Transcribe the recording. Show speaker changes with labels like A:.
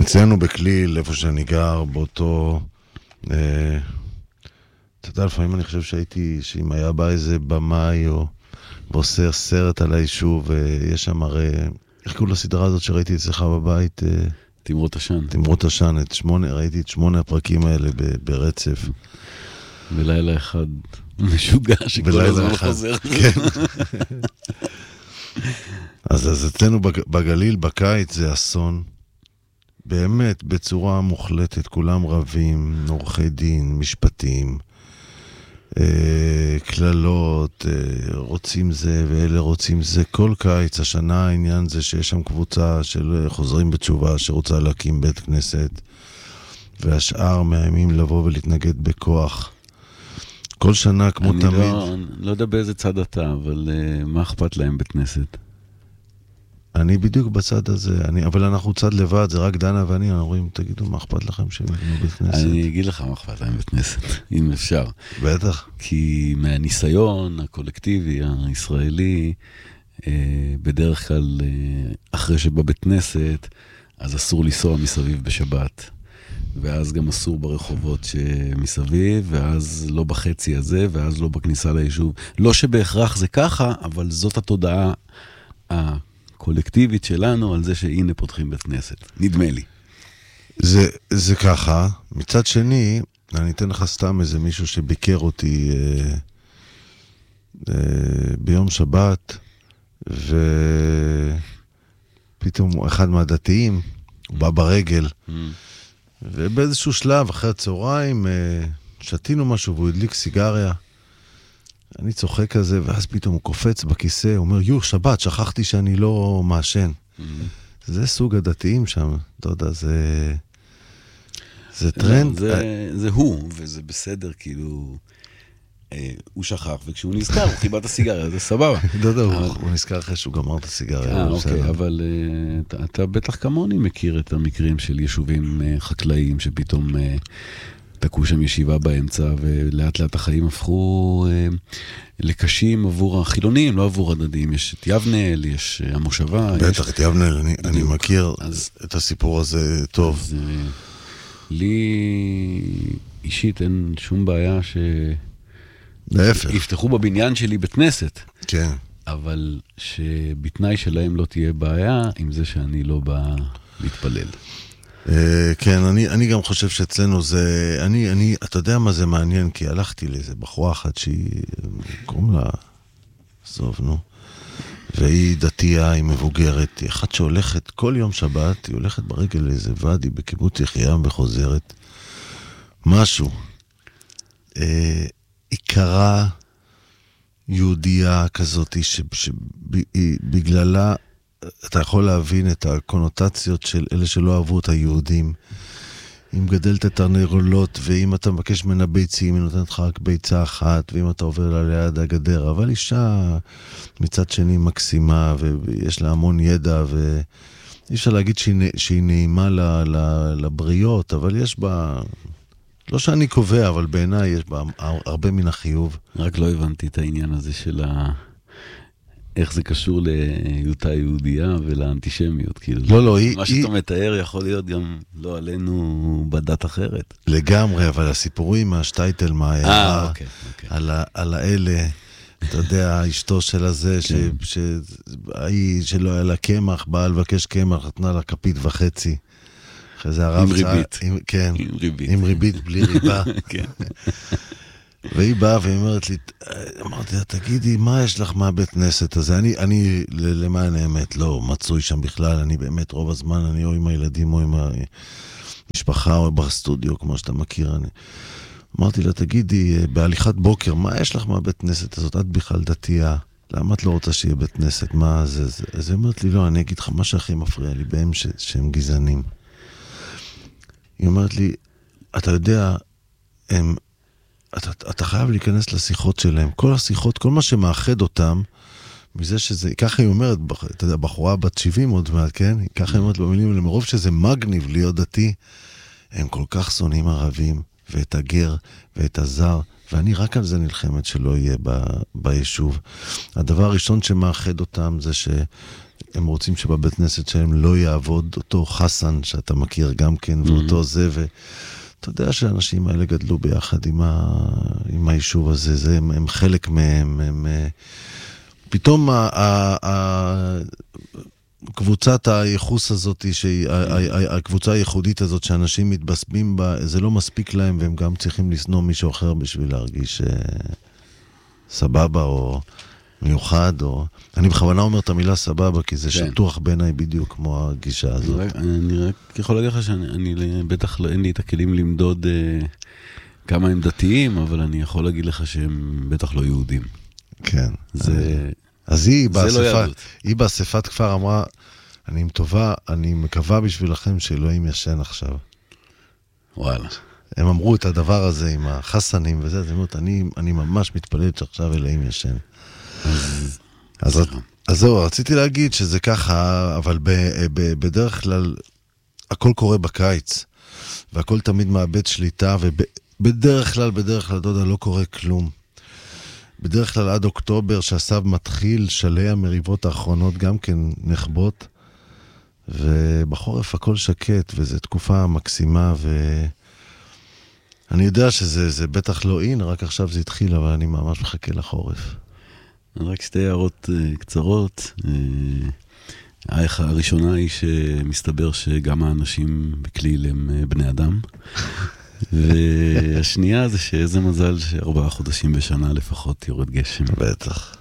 A: אצלנו בכליל, איפה שאני גר, באותו... אתה יודע, לפעמים אני חושב שאם היה בא איזה במאי או ועושה סרט על היישוב, יש שם הרי... איך קוראים לסדרה הזאת שראיתי אצלך בבית?
B: תמרות עשן.
A: תמרות עשן, ראיתי את 8 הפרקים האלה ברצף.
B: בלילה אחד משוגע שכל הזמן חוזר.
A: כן. אז אצלנו בגליל, בקיץ, זה אסון. באמת, בצורה מוחלטת, כולם רבים, עורכי דין, משפטים, כללות, רוצים זה ואלה רוצים זה. כל קיץ, השנה העניין זה שיש שם קבוצה של חוזרים בתשובה שרוצה להקים בית כנסת, והשאר מאיימים לבוא ולהתנגד בכוח. כל שנה כמו תמיד.
B: אני לא יודע באיזה צד אתה, אבל מה אכפת להם בית כנסת?
A: אני בדיוק בצד הזה, אבל אנחנו צד לבד, זה רק דנה ואני, אנחנו אומרים, תגידו, מה אכפת לכם שהם יבנו בית כנסת?
B: אני אגיד לך מה אכפת להם בית כנסת, אם אפשר.
A: בטח.
B: כי מהניסיון הקולקטיבי הישראלי, בדרך כלל, אחרי שבבית כנסת, אז אסור לנסוע מסביב בשבת. ואז גם אסור ברחובות שמסביב, ואז לא בחצי הזה, ואז לא בכניסה ליישוב. לא שבהכרח זה ככה, אבל זאת התודעה הקולקטיבית שלנו על זה שהנה פותחים בית כנסת. נדמה לי.
A: זה ככה. מצד שני, אני אתן לך סתם איזה מישהו שביקר אותי ביום שבת, ופתאום אחד מהדתיים, הוא בא ברגל, ובאיזשהו שלב, אחרי הצהריים, שתינו משהו, והוא הדליק סיגריה. אני צוחק כזה, ואז פתאום הוא קופץ בכיסא, הוא אומר, שבת, שכחתי שאני לא מעשן. זה סוג הדתיים שם, אתה יודע, זה טרנד.
B: זה הוא, וזה בסדר, כאילו, הוא שכח, וכשהוא נזכר, הוא חיבה את הסיגריה, זה סבבה.
A: הוא נזכר אחרי שהוא גמר את הסיגריה.
B: אוקיי, אבל אתה בטח כמוני מכיר את המקרים של יישובים חקלאיים, שפתאום תקעו שם ישיבה באמצע, ולאט לאט החיים הפכו לקשים עבור החילונים, לא עבור הדדים. יש את יבנאל, יש המושבה.
A: בטח, את יבנאל, אני מכיר את הסיפור הזה טוב.
B: לי אישית אין שום בעיה יפתחו בבניין שלי בית כנסת.
A: כן.
B: אבל שבתנאי שלהם לא תהיה בעיה עם זה שאני לא בא להתפלל.
A: כן, אני גם חושב שאצלנו זה, אתה יודע מה זה מעניין, כי הלכתי לאיזה בחורה אחת שהיא, קוראים לה, והיא דתייה, היא מבוגרת, היא אחת שהולכת כל יום שבת, היא הולכת ברגל לאיזה ואדי בקיבוץ יחיעם וחוזרת, משהו. עיקרה יהודייה כזאת, שבגללה אתה יכול להבין את הקונוטציות של אלה שלא אהבו את היהודים. היא מגדלת את התרנגולות, ואם אתה מבקש ממנה ביצים, היא נותנת לך רק ביצה אחת, ואם אתה עובר לה ליד הגדר. אבל אישה מצד שני מקסימה, ויש לה המון ידע, ואי אפשר להגיד שהיא נעימה לבריות, אבל יש בה, לא שאני קובע, אבל בעיניי יש בה הרבה מן החיוב.
B: רק לא הבנתי את העניין הזה של איך זה קשור להיותה יהודייה ולאנטישמיות, כאילו.
A: לא,
B: מה שאתה מתאר יכול להיות גם לא עלינו בדת אחרת.
A: לגמרי, אבל הסיפורים מהשטייטל, מהעיירה, על האלה, אתה יודע, אשתו של הזה, שהיא שלא היה לה קמח, באה לבקש קמח, נתנה לה כפית וחצי. אחרי זה הרב...
B: עם ריבית.
A: כן, עם ריבית, בלי ריבה.
B: כן.
A: והיא באה והיא אומרת לי, אמרתי לה, תגידי, מה יש לך מהבית כנסת הזה? אני למען האמת לא מצוי שם בכלל, אני באמת רוב הזמן, אני או עם הילדים או עם המשפחה או בסטודיו, כמו שאתה מכיר. אמרתי לה, תגידי, בהליכת בוקר, מה יש לך מהבית כנסת הזאת? את בכלל דתייה, למה את לא רוצה שיהיה בית כנסת? מה זה? אז היא אומרת לי, לא, אני אגיד לך, מה שהכי מפריע לי בהם שהם גזענים. היא אומרת לי, אתה יודע, אתה חייב להיכנס לשיחות שלהם. כל השיחות, כל מה שמאחד אותם, מזה שזה, ככה היא אומרת, אתה יודע, בחורה בת 70 עוד מעט, כן? ככה היא אומרת במילים, למרוב שזה מגניב להיות דתי, הם כל כך שונאים ערבים, ואת הגר, ואת הזר, ואני רק על זה נלחמת שלא יהיה ביישוב. הדבר הראשון שמאחד אותם זה הם רוצים שבבית כנסת שלהם לא יעבוד אותו חסן, שאתה מכיר גם כן, ואותו זה, ואתה יודע שהאנשים האלה גדלו ביחד עם היישוב הזה, הם חלק מהם, פתאום קבוצת הייחוס הזאת, הקבוצה הייחודית הזאת שאנשים מתבסמים בה, זה לא מספיק להם, והם גם צריכים לסנוע מישהו אחר בשביל להרגיש סבבה או מיוחד, או... אני בכוונה אומר את המילה סבבה, כי זה שטוח בעיניי בדיוק כמו הגישה הזאת.
B: אני רק יכול להגיד לך שאני בטח אין לי את הכלים למדוד כמה הם דתיים, אבל אני יכול להגיד לך שהם בטח לא יהודים.
A: כן. אז היא באספת כפר אמרה, אני עם טובה, אני מקווה בשבילכם שאלוהים ישן עכשיו.
B: וואלה.
A: הם אמרו את הדבר הזה עם החסנים וזה, אז אני ממש מתפלל שעכשיו אלוהים ישן. אז זהו, רציתי להגיד שזה ככה, אבל בדרך כלל הכל קורה בקיץ, והכל תמיד מאבד שליטה, ובדרך כלל, דודה, לא קורה כלום. בדרך כלל עד אוקטובר, שהסב מתחיל, שלי המריבות האחרונות גם כן נחבות, ובחורף הכל שקט, וזו תקופה מקסימה, ואני יודע שזה בטח לא אין, רק עכשיו זה התחיל, אבל אני ממש מחכה לחורף.
B: רק שתי הערות קצרות. הראשונה היא שמסתבר שגם האנשים בכליל הם בני אדם. והשנייה זה שאיזה מזל ש4 חודשים בשנה לפחות יורד גשם.
A: בטח.